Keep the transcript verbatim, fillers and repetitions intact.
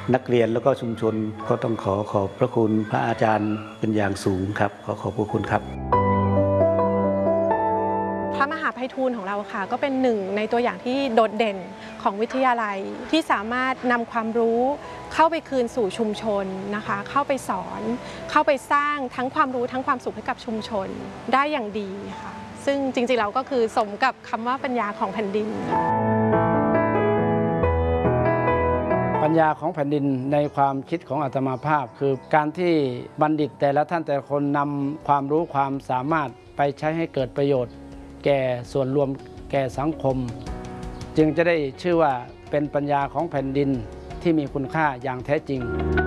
นักเรียนแล้วก็ชุมชนก็ต้องขอขอบพระคุณพระอาจารย์เป็นอย่างสูงครับขอขอบพระคุณครับพระมหาไพฑูรย์ของเราค่ะก็เป็นหนึ่งในตัวอย่างที่โดดเด่นของวิทยาลัยที่สามารถนำความรู้เข้าไปคืนสู่ชุมชนนะคะเข้าไปสอนเข้าไปสร้างทั้งความรู้ทั้งความสุขให้กับชุมชนได้อย่างดีค่ะซึ่งจริงๆแล้วก็คือสมกับคำว่าปัญญาของแผ่นดินปัญญาของแผ่นดินในความคิดของอาตมาภาพคือการที่บัณฑิตแต่ละท่านแต่ละคนนำความรู้ความสามารถไปใช้ให้เกิดประโยชน์แก่ส่วนรวมแก่สังคมจึงจะได้ชื่อว่าเป็นปัญญาของแผ่นดินที่มีคุณค่าอย่างแท้จริง